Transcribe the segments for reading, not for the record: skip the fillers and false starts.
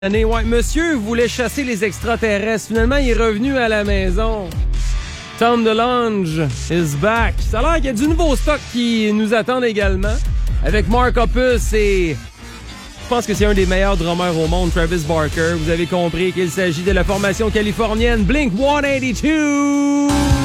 Ouais, monsieur voulait chasser les extraterrestres. Finalement, il est revenu à la maison. Tom DeLonge is back. Ça a l'air qu'il y a du nouveau stock qui nous attend également. Avec Mark Hoppus et... Je pense que c'est un des meilleurs drummers au monde, Travis Barker. Vous avez compris qu'il s'agit de la formation californienne Blink-182.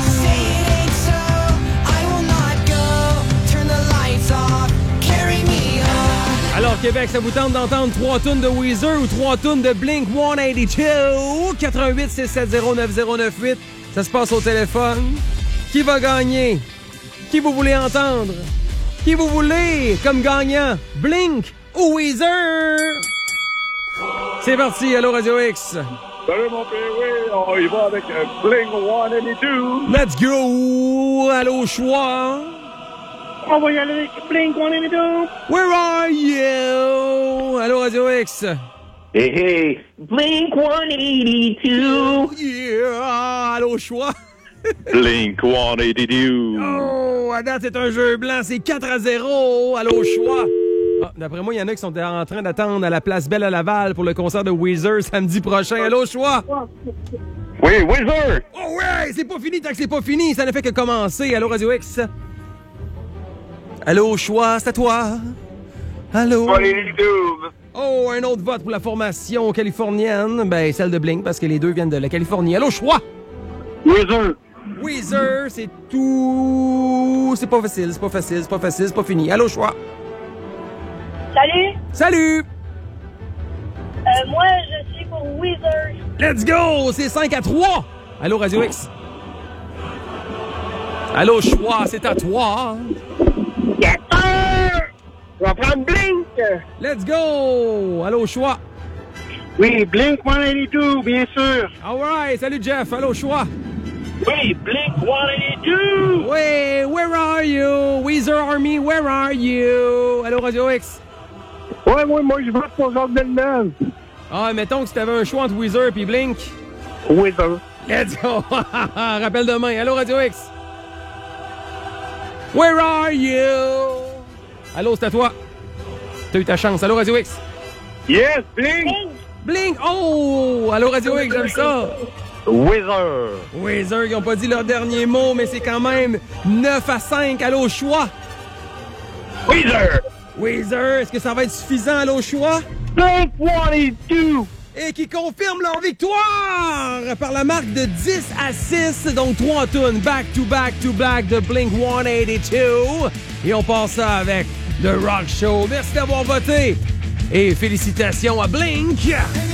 Alors, Québec, ça vous tente d'entendre 3 tunes de Weezer ou 3 tunes de Blink-182? 88 670 9098. Ça se passe au téléphone. Qui va gagner? Qui vous voulez entendre? Qui vous voulez comme gagnant? Blink ou Weezer? C'est parti, allô Radio X. Salut mon père, oui, on y va avec Blink-182. Let's go! Allô choix. On va y aller avec Blink-182. Where are you? Allô Radio X. Hey, hey, Blink-182. Yeah! Allô choix. Blink-182. Oh, à date, c'est un jeu blanc, c'est 4-0. Allô choix. Ah, d'après moi, il y en a qui sont en train d'attendre à la Place Belle à Laval pour le concert de Weezer samedi prochain. Allô choix. Oui, Weezer. Oh ouais, c'est pas fini tant que c'est pas fini. Ça ne fait que commencer. Allô Radio X. Allô choix, c'est à toi. Allô. 182. Oh, un autre vote pour la formation californienne. Ben, celle de Blink, parce que les deux viennent de la Californie. Allô, choix! Weezer. Weezer, c'est tout... C'est pas facile, c'est pas facile, c'est pas facile, c'est pas fini. Allô, choix! Salut, Salut! moi je suis pour Weezer. Let's go! C'est 5-3! Allô, Radio X? Allô, choix, c'est à toi! Yes, sir! On va prendre Blink! Let's go! Allô, choix! Oui, Blink-182, bien sûr! Alright, salut Jeff, allô, choix! Oui, Blink-182! Oui, where are you? Weezer Army, where are you? Allô, Radio X? Ouais, moi, je vote pour Jacques Villeneuve. Ah, mettons que si t'avais un choix entre Weezer et Blink. Weezer. Let's go! Rappel demain. Allô, Radio X? Where are you? Allô, c'est à toi. T'as eu ta chance. Allô, Radio X? Yes, Blink. Blink! Oh! Allô, Radio X, j'aime ça. Weezer. Weezer, ils n'ont pas dit leur dernier mot, mais c'est quand même 9-5. Allô, choix? Weezer. Weezer, est-ce que ça va être suffisant, allô, choix? Blink-182. Et qui confirme leur victoire par la marque de 10-6. Donc 3 tunes back-to-back de Blink-182. Et on passe ça avec The Rock Show. Merci d'avoir voté. Et félicitations à Blink.